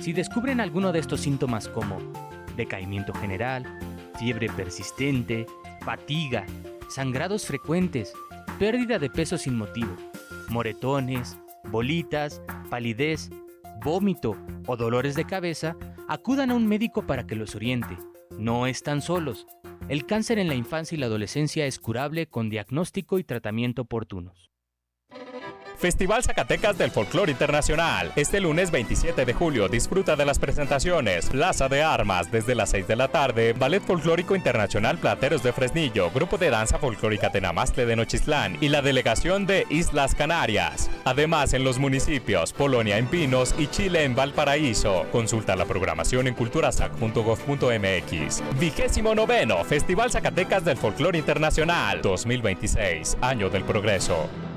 Si descubren alguno de estos síntomas como decaimiento general, fiebre persistente, fatiga, sangrados frecuentes, pérdida de peso sin motivo, moretones, bolitas, palidez, vómito o dolores de cabeza, acudan a un médico para que los oriente. No están solos. El cáncer en la infancia y la adolescencia es curable con diagnóstico y tratamiento oportunos. Festival Zacatecas del Folclore Internacional. Este lunes 27 de julio disfruta de las presentaciones Plaza de Armas desde las 6 de la tarde, Ballet Folclórico Internacional Plateros de Fresnillo, Grupo de Danza Folclórica Tenamaste de Nochistlán y la delegación de Islas Canarias. Además, en los municipios Polonia en Pinos y Chile en Valparaíso. Consulta la programación en culturasac.gov.mx. 29º Festival Zacatecas del Folclore Internacional 2026, Año del Progreso.